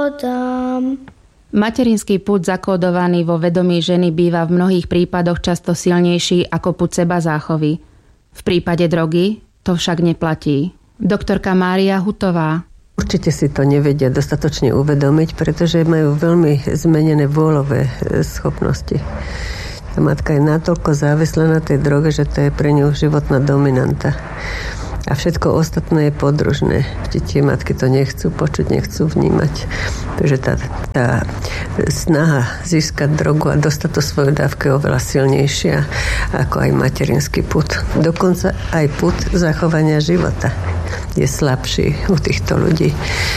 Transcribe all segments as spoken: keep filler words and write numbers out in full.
dám. Materinský pud zakódovaný vo vedomí ženy býva v mnohých prípadoch často silnejší ako pud seba záchovy. V prípade drogy to však neplatí. Doktorka Mária Hutová. Určite si to nevedia dostatočne uvedomiť, pretože majú veľmi zmenené vôľové schopnosti. Tá matka je natoľko závislá na tej droge, že to je pre ňu životná dominanta. A všetko ostatné je podružné. Tie matky to nechcú počuť, nechcú vnímať. Takže tá, tá snaha získať drogu a dostať to svoju dávku je oveľa silnejšia ako aj materinský pud. Dokonca aj pud zachovania života je slabší u týchto ľudí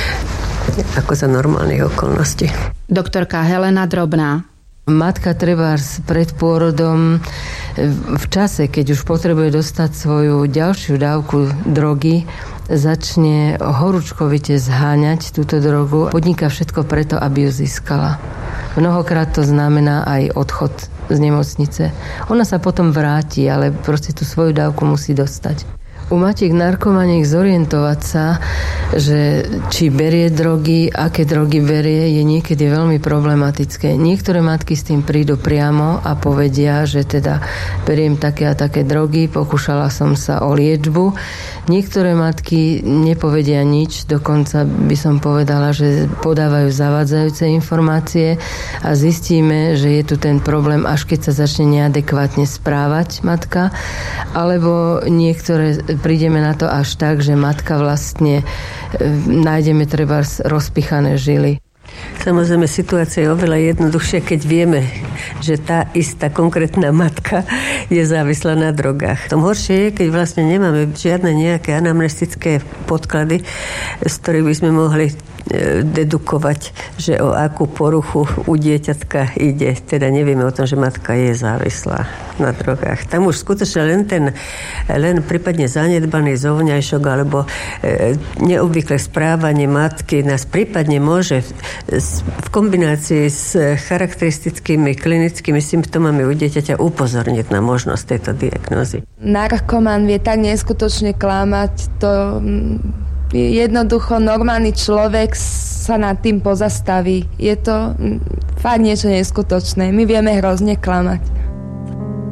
ako za normálnych okolností. Doktorka Helena Drobná. Matka trebárs pred pôrodom v čase, keď už potrebuje dostať svoju ďalšiu dávku drogy, začne horúčkovite zháňať túto drogu. Podniká všetko preto, aby ju získala. Mnohokrát to znamená aj odchod z nemocnice. Ona sa potom vráti, ale proste tú svoju dávku musí dostať. U matiek narkomaniek zorientovať sa, že či berie drogy, aké drogy berie, je niekedy veľmi problematické. Niektoré matky s tým prídu priamo a povedia, že teda beriem také a také drogy, pokúšala som sa o liečbu. Niektoré matky nepovedia nič, dokonca by som povedala, že podávajú zavádzajúce informácie a zistíme, že je tu ten problém, až keď sa začne neadekvátne správať matka, alebo niektoré prídeme na to až tak, že matka vlastne nájdeme treba rozpichané žily. Samozrejme, situácia je oveľa jednoduchšia, keď vieme, že tá istá konkrétna matka je závislá na drogách. Tom horšie je, keď vlastne nemáme žiadne nejaké anamnestické podklady, z ktorých by sme mohli dedukovať, že o akú poruchu u dieťatka ide. Teda nevieme o tom, že matka je závislá na drogách. Tam už skutočne len ten, len prípadne zanedbaný zovňajšok alebo e, neobvyklé správanie matky nás prípadne môže v kombinácii s charakteristickými klinickými symptómami u dieťaťa upozorniť na možnosť tejto diagnózy. Narkoman vie tak neskutočne klamať, to jednoducho normálny človek sa nad tým pozastaví. Je to fakt niečo neskutočné. My vieme hrozne klamať.